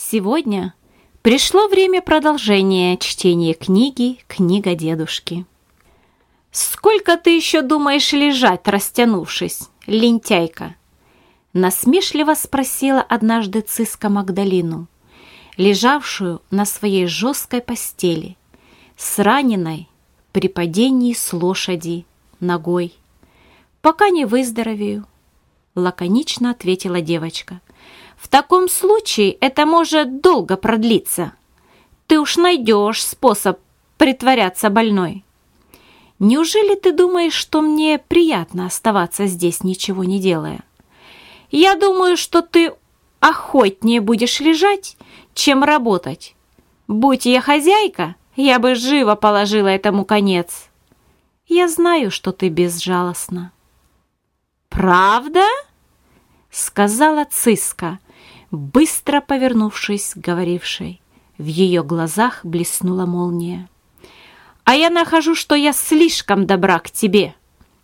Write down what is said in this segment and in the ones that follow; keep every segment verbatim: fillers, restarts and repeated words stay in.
Сегодня пришло время продолжения чтения книги «Книга дедушки». «Сколько ты еще думаешь лежать, растянувшись, лентяйка?» Насмешливо спросила однажды Циска Магдалину, лежавшую на своей жесткой постели, с раненой при падении с лошади ногой. «Пока не выздоровею», — лаконично ответила девочка. «В таком случае это может долго продлиться. Ты уж найдешь способ притворяться больной. Неужели ты думаешь, что мне приятно оставаться здесь, ничего не делая? Я думаю, что ты охотнее будешь лежать, чем работать. Будь я хозяйка, я бы живо положила этому конец. Я знаю, что ты безжалостна». «Правда?» — сказала Циска, быстро повернувшись к говорившей. В ее глазах блеснула молния. «А я нахожу, что я слишком добра к тебе.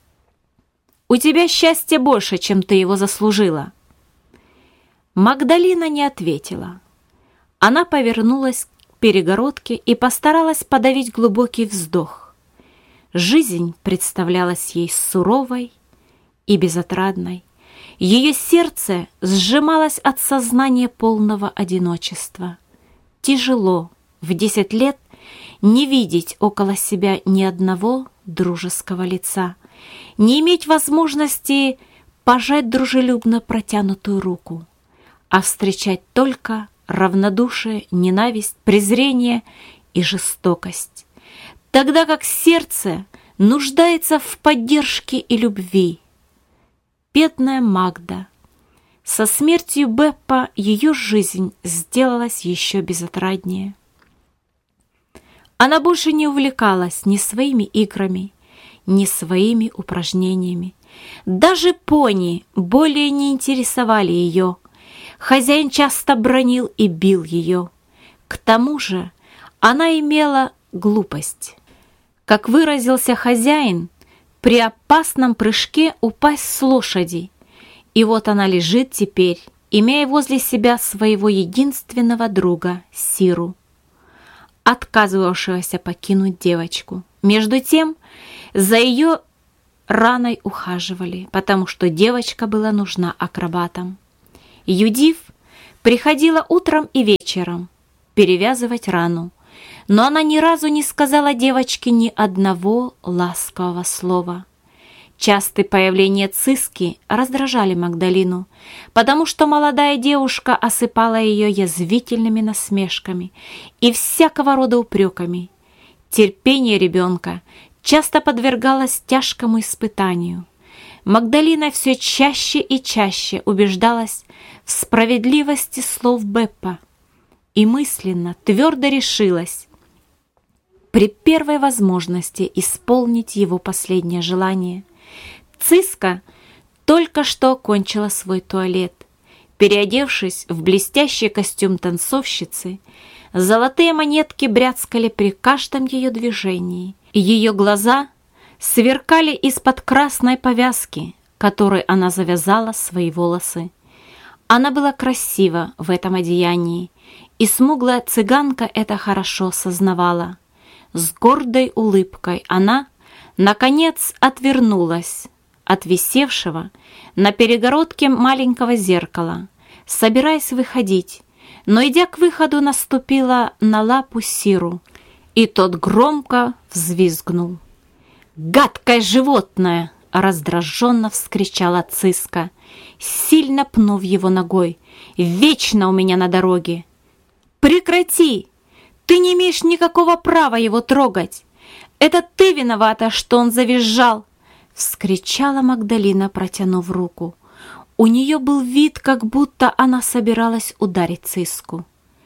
У тебя счастья больше, чем ты его заслужила». Магдалина не ответила. Она повернулась к перегородке и постаралась подавить глубокий вздох. Жизнь представлялась ей суровой и безотрадной. Ее сердце сжималось от сознания полного одиночества. Тяжело в десять лет не видеть около себя ни одного дружеского лица, не иметь возможности пожать дружелюбно протянутую руку, а встречать только равнодушие, ненависть, презрение и жестокость, тогда как сердце нуждается в поддержке и любви. Бедная Магда. Со смертью Беппа ее жизнь сделалась еще безотраднее. Она больше не увлекалась ни своими играми, ни своими упражнениями. Даже пони более не интересовали ее. Хозяин часто бранил и бил ее. К тому же она имела глупость. Как выразился хозяин, при опасном прыжке упасть с лошади. И вот она лежит теперь, имея возле себя своего единственного друга Сиру, отказывавшегося покинуть девочку. Между тем, за ее раной ухаживали, потому что девочка была нужна акробатам. Юдив приходила утром и вечером перевязывать рану, но она ни разу не сказала девочке ни одного ласкового слова. Частые появления Циски раздражали Магдалину, потому что молодая девушка осыпала ее язвительными насмешками и всякого рода упреками. Терпение ребенка часто подвергалось тяжкому испытанию. Магдалина все чаще и чаще убеждалась в справедливости слов Беппа и мысленно твердо решилась при первой возможности исполнить его последнее желание. Циска только что окончила свой туалет. Переодевшись в блестящий костюм танцовщицы, золотые монетки бряцкали при каждом ее движении. Ее глаза сверкали из-под красной повязки, которой она завязала свои волосы. Она была красива в этом одеянии, и смуглая цыганка это хорошо сознавала. С гордой улыбкой она, наконец, отвернулась от висевшего на перегородке маленького зеркала, собираясь выходить, но, идя к выходу, наступила на лапу Сиру, и тот громко взвизгнул. «Гадкое животное!» — раздраженно вскричала Циска, сильно пнув его ногой. «Вечно у меня на дороге!» «Прекрати! Ты не имеешь никакого права его трогать! Это ты виновата, что он завизжал!» — вскричала Магдалина, протянув руку. У нее был вид, как будто она собиралась ударить Циску.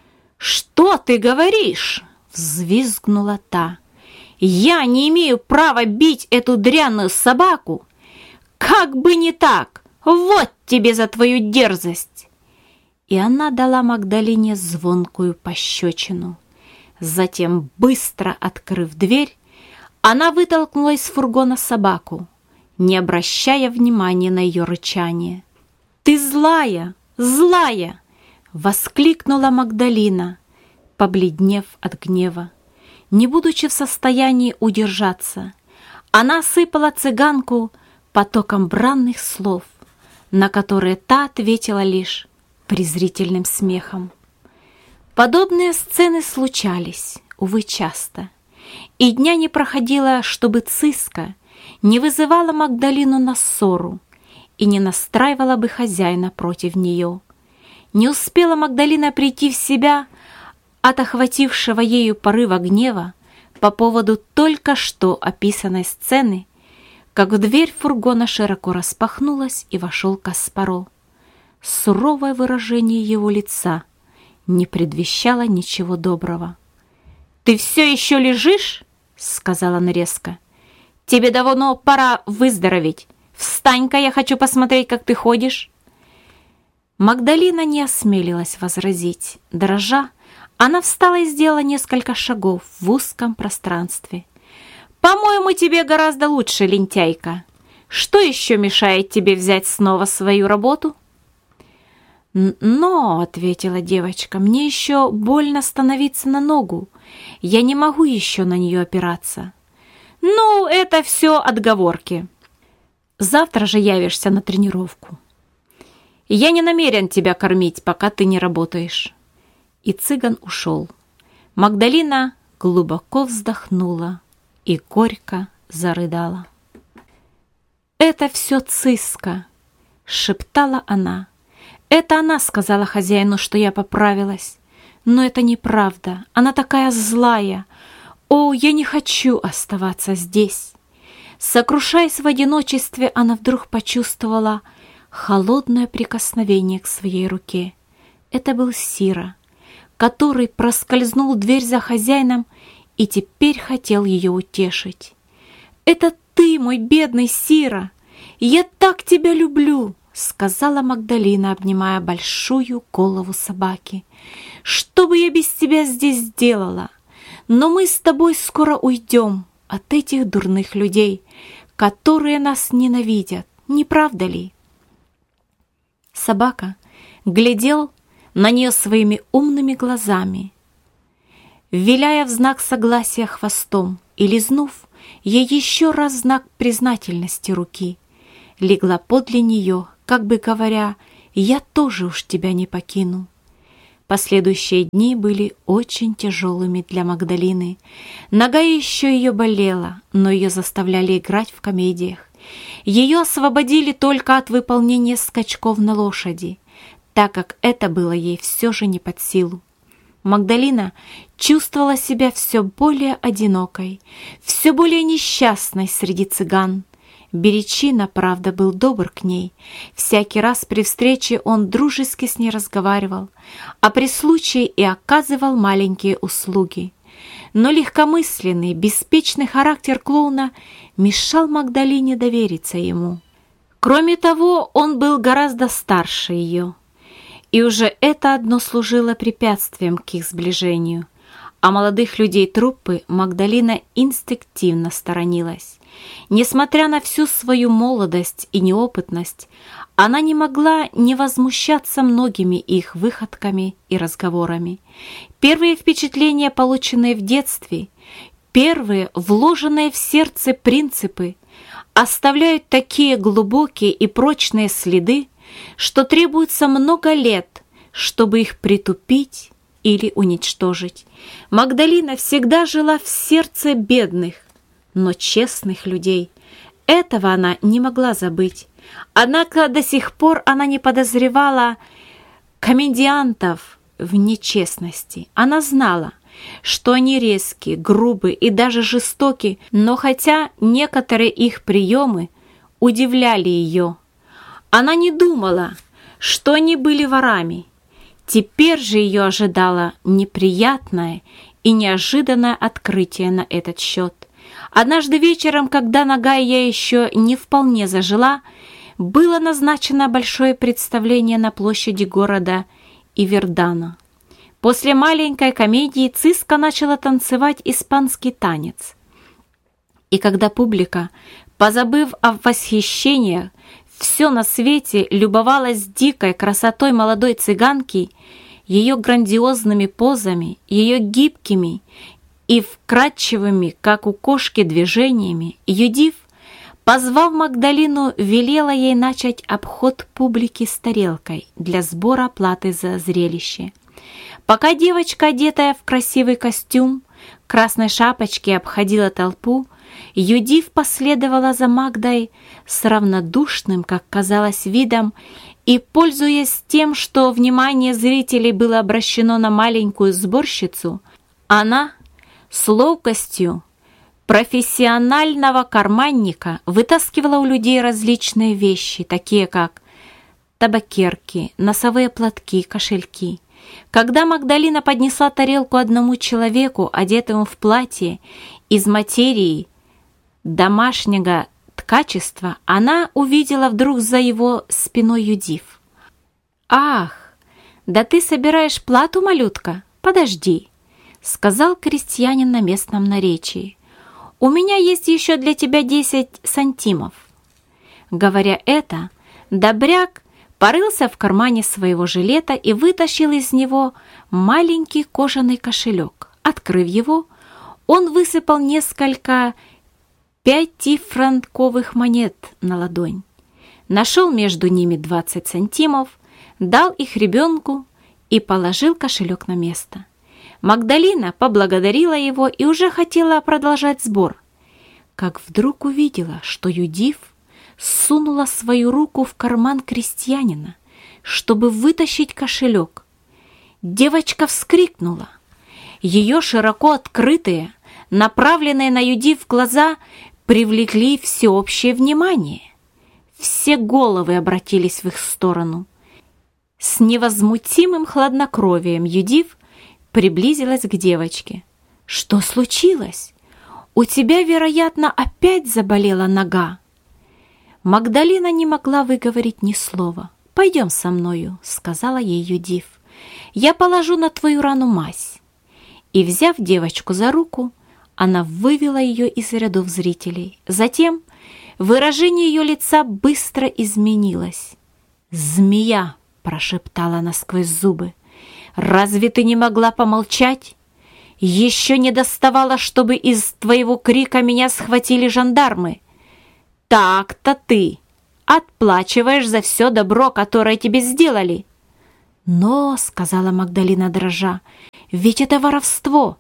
«Что ты говоришь?» — взвизгнула та. «Я не имею права бить эту дрянную собаку! Как бы не так! Вот тебе за твою дерзость!» И она дала Магдалине звонкую пощечину. Затем, быстро открыв дверь, она вытолкнула из фургона собаку, не обращая внимания на ее рычание. «Ты злая, злая!» — Воскликнула Магдалина, побледнев от гнева. Не будучи в состоянии удержаться, она осыпала цыганку потоком бранных слов, на которые та ответила лишь презрительным смехом. Подобные сцены случались, увы, часто, и дня не проходило, чтобы Циска не вызывала Магдалину на ссору и не настраивала бы хозяина против нее. Не успела Магдалина прийти в себя от охватившего ею порыва гнева по поводу только что описанной сцены, как дверь фургона широко распахнулась, и вошел Каспаро. Суровое выражение его лица не предвещало ничего доброго. «Ты все еще лежишь?» — сказала она резко. «Тебе давно пора выздороветь. Встань-ка, я хочу посмотреть, как ты ходишь». Магдалина не осмелилась возразить. Дрожа, она встала и сделала несколько шагов в узком пространстве. «По-моему, тебе гораздо лучше, лентяйка. Что еще мешает тебе взять снова свою работу?» «Но», — ответила девочка, — «мне еще больно становиться на ногу. Я не могу еще на нее опираться». «Ну, это все отговорки. Завтра же явишься на тренировку. Я не намерен тебя кормить, пока ты не работаешь». И цыган ушел. Магдалина глубоко вздохнула и горько зарыдала. «Это все Циска», — шептала она. «Это она сказала хозяину, что я поправилась. Но это неправда. Она такая злая. О, я не хочу оставаться здесь». Сокрушаясь в одиночестве, она вдруг почувствовала холодное прикосновение к своей руке. Это был Сира, который проскользнул в дверь за хозяином и теперь хотел ее утешить. «Это ты, мой бедный Сира! Я так тебя люблю!» — сказала Магдалина, обнимая большую голову собаки. «Что бы я без тебя здесь сделала? Но мы с тобой скоро уйдем от этих дурных людей, которые нас ненавидят, не правда ли?» Собака глядел на нее своими умными глазами, виляя в знак согласия хвостом, и, лизнув ей еще раз знак признательности руки, легла подле нее, как бы говоря: «Я тоже уж тебя не покину». Последующие дни были очень тяжелыми для Магдалины. Нога еще ее болела, но ее заставляли играть в комедиях. Ее освободили только от выполнения скачков на лошади, так как это было ей все же не под силу. Магдалина чувствовала себя все более одинокой, все более несчастной среди цыган. Беречина, правда, был добр к ней. Всякий раз при встрече он дружески с ней разговаривал, а при случае и оказывал маленькие услуги. Но легкомысленный, беспечный характер клоуна мешал Магдалине довериться ему. Кроме того, он был гораздо старше ее, и уже это одно служило препятствием к их сближению. А молодых людей труппы Магдалина инстинктивно сторонилась. Несмотря на всю свою молодость и неопытность, она не могла не возмущаться многими их выходками и разговорами. Первые впечатления, полученные в детстве, первые вложенные в сердце принципы, оставляют такие глубокие и прочные следы, что требуется много лет, чтобы их притупить или уничтожить. Магдалина всегда жила в сердце бедных, но честных людей. Этого она не могла забыть. Однако до сих пор она не подозревала комедиантов в нечестности. Она знала, что они резкие, грубые и даже жестоки, но хотя некоторые их приемы удивляли ее, она не думала, что они были ворами. Теперь же ее ожидало неприятное и неожиданное открытие на этот счет. Однажды вечером, когда нога ее еще не вполне зажила, было назначено большое представление на площади города Ивердана. После маленькой комедии Циска начала танцевать испанский танец. И когда публика, позабыв о восхищении Все на свете любовалось дикой красотой молодой цыганки, ее грандиозными позами, ее гибкими и вкрадчивыми, как у кошки, движениями. Юдив, позвав Магдалину, велела ей начать обход публики с тарелкой для сбора оплаты за зрелище. Пока девочка, одетая в красивый костюм, красной шапочке, обходила толпу, Юдив последовала за Магдой с равнодушным, как казалось, видом, и, пользуясь тем, что внимание зрителей было обращено на маленькую сборщицу, она с ловкостью профессионального карманника вытаскивала у людей различные вещи, такие как табакерки, носовые платки, кошельки. Когда Магдалина поднесла тарелку одному человеку, одетому в платье из материи домашнего ткачества, она увидела вдруг за его спиной Юдив. «Ах, да ты собираешь плату, малютка? Подожди», — сказал крестьянин на местном наречии. «У меня есть еще для тебя десять сантимов». Говоря это, добряк порылся в кармане своего жилета и вытащил из него маленький кожаный кошелек. Открыв его, он высыпал несколько пятифранковых монет на ладонь, нашел между ними двадцать сантимов, дал их ребенку и положил кошелек на место. Магдалина поблагодарила его и уже хотела продолжать сбор, как вдруг увидела, что Юдив сунула свою руку в карман крестьянина, чтобы вытащить кошелек. Девочка вскрикнула. Ее широко открытые, направленные на Юдив глаза привлекли всеобщее внимание. Все головы обратились в их сторону. С невозмутимым хладнокровием Юдив приблизилась к девочке. «Что случилось? У тебя, вероятно, опять заболела нога». Магдалина не могла выговорить ни слова. «Пойдем со мною», — сказала ей Юдив. «Я положу на твою рану мазь». И, взяв девочку за руку, она вывела ее из рядов зрителей. Затем выражение ее лица быстро изменилось. «Змея!» — прошептала она сквозь зубы. «Разве ты не могла помолчать? Еще не доставало, чтобы из твоего крика меня схватили жандармы. Так-то ты отплачиваешь за все добро, которое тебе сделали». «Но, — сказала Магдалина дрожа, — ведь это воровство».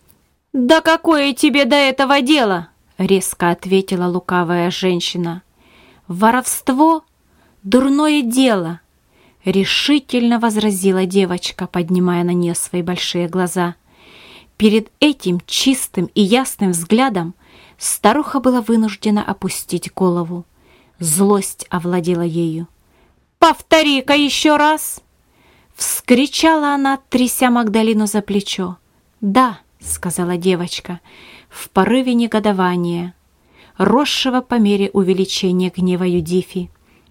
«Да какое тебе до этого дело?» — резко ответила лукавая женщина. «Воровство — дурное дело», — решительно возразила девочка, поднимая на нее свои большие глаза. Перед этим чистым и ясным взглядом старуха была вынуждена опустить голову. Злость овладела ею. «Повтори-ка еще раз!» — вскричала она, тряся Магдалину за плечо. «Да», — сказала девочка, в порыве негодования, росшего по мере увеличения гнева Юдифи.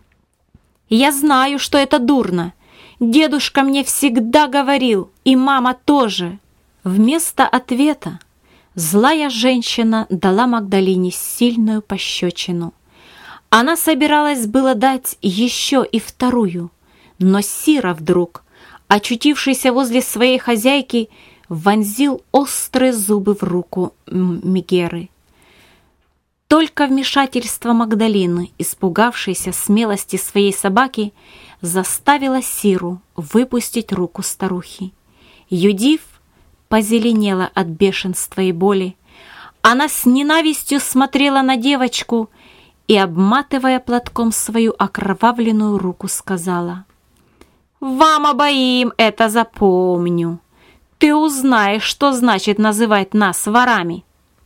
«Я знаю, что это дурно. Дедушка мне всегда говорил, и мама тоже». Вместо ответа злая женщина дала Магдалине сильную пощечину. Она собиралась было дать еще и вторую, но Сира вдруг, очутившийся возле своей хозяйки, вонзил острые зубы в руку Мегеры. Только вмешательство Магдалины, испугавшейся смелости своей собаки, заставило Сиру выпустить руку старухи. Юдив позеленела от бешенства и боли. Она с ненавистью смотрела на девочку и, обматывая платком свою окровавленную руку, сказала: «Вам обоим это запомню. Ты узнаешь, что значит называть нас ворами».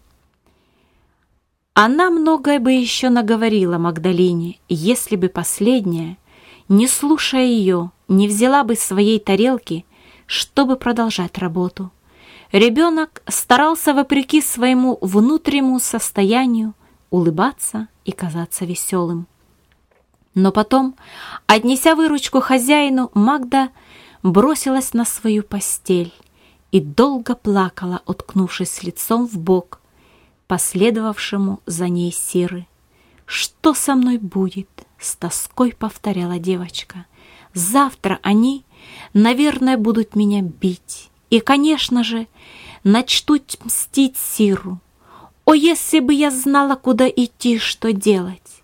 Она многое бы еще наговорила Магдалине, если бы последняя, не слушая ее, не взяла бы своей тарелки, чтобы продолжать работу. Ребенок старался, вопреки своему внутреннему состоянию, улыбаться и казаться веселым. Но потом, отнеся выручку хозяину, Магда бросилась на свою постель и долго плакала, уткнувшись лицом в бок последовавшему за ней Сиры. Что со мной будет? С тоской повторяла девочка. Завтра они, наверное, будут меня бить. И, конечно же, начнут мстить Сиру. О, если бы я знала, куда идти, что делать!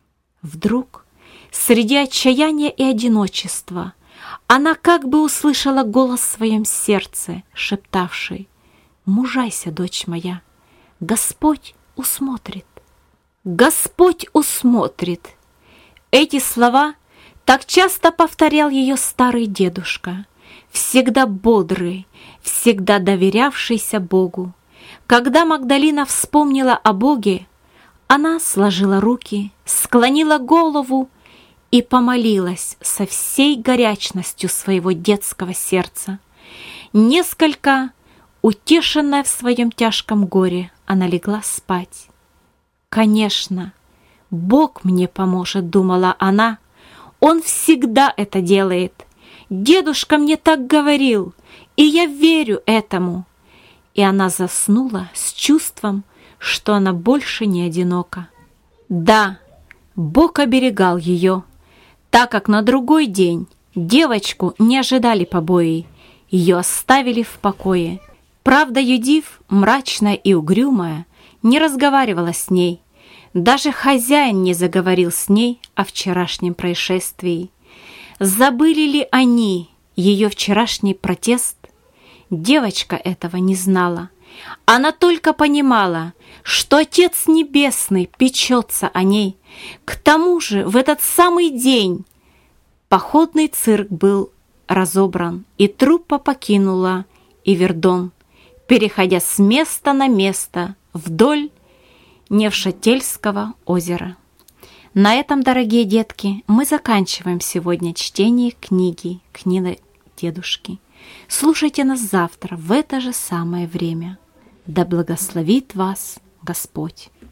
Вдруг, среди отчаяния и одиночества, она как бы услышала голос в своем сердце, шептавший: «Мужайся, дочь моя, Господь усмотрит». «Господь усмотрит». Эти слова так часто повторял ее старый дедушка, всегда бодрый, всегда доверявшийся Богу. Когда Магдалина вспомнила о Боге, она сложила руки, склонила голову и помолилась со всей горячностью своего детского сердца. Несколько утешенная в своем тяжком горе, она легла спать. «Конечно, Бог мне поможет», — думала она. «Он всегда это делает. Дедушка мне так говорил, и я верю этому». И она заснула с чувством, что она больше не одинока. Да, Бог оберегал ее, так как на другой день девочку не ожидали побои, ее оставили в покое. Правда, Юдив, мрачная и угрюмая, не разговаривала с ней. Даже хозяин не заговорил с ней о вчерашнем происшествии. Забыли ли они ее вчерашний протест? Девочка этого не знала. Она только понимала, что Отец Небесный печется о ней. К тому же в этот самый день походный цирк был разобран, и труппа покинула Ивердон, переходя с места на место вдоль Невшательского озера. На этом, дорогие детки, мы заканчиваем сегодня чтение книги «Книга дедушки». Слушайте нас завтра в это же самое время. Да благословит вас Господь!